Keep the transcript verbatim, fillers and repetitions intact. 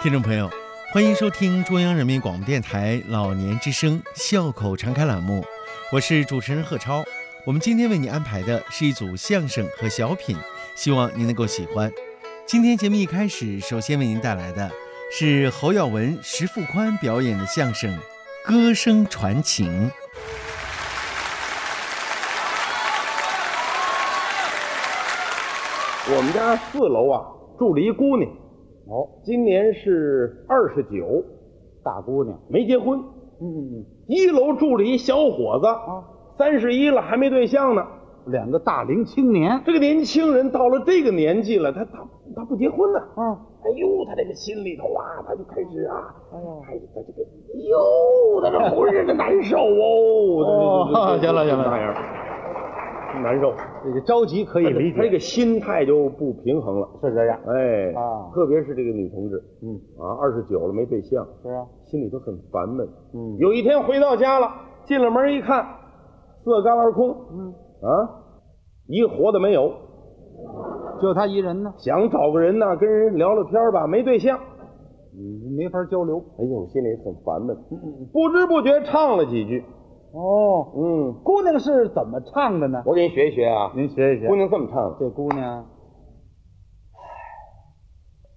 听众朋友，欢迎收听中央人民广播电台老年之声笑口常开栏目，我是主持人贺超。我们今天为你安排的是一组相声和小品，希望您能够喜欢。今天节目一开始，首先为您带来的是侯耀文、石富宽表演的相声《歌声传情》。 我们家四楼啊住了一姑娘， 哦， 今年是二十九， 大姑娘， 没结婚。 嗯， 一楼住了一小伙子啊， 三十一了还没对象呢。 两个大龄青年。 这个年轻人到了这个年纪了，他他他不结婚呢。 啊， 哎呦，他这个心里头啊，他就开始啊， 哎呀， 哎，他这个，哎呦，他这浑身的难受哦。 哦，行了行了， 那样难受。 这个着急可以理解， 他这个心态就不平衡了， 是这样。 哎啊， 特别是这个女同志， 嗯啊，二十九了没对象， 是啊， 心里头很烦闷。 嗯有一天回到家了，进了门一看，色干而空， 嗯， 啊，一个活的没有。 就他一人呢， 想找个人呢，跟人聊聊天吧，没对象。 嗯，没法交流。 哎呦，心里很烦闷，不知不觉唱了几句。 哦， 嗯， 姑娘是怎么唱的呢？ 我给你学一学啊。 您学一学。 姑娘这么唱的： 这姑娘